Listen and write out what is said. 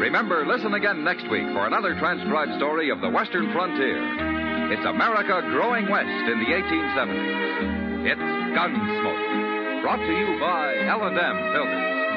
Remember, listen again next week for another transcribed story of the Western frontier. It's America growing west in the 1870s. It's Gunsmoke, brought to you by L&M Filters.